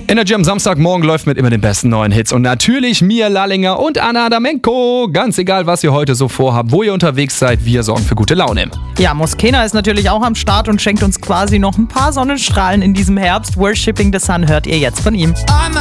Energy am Samstagmorgen läuft mit immer den besten neuen Hits und natürlich Mia Lallinger und Anna Adamenko. Ganz egal, was ihr heute so vorhabt, wo ihr unterwegs seid, wir sorgen für gute Laune. Ja, Moskena ist natürlich auch am Start und schenkt uns quasi noch ein paar Sonnenstrahlen in diesem Herbst. Worshipping the Sun hört ihr jetzt von ihm.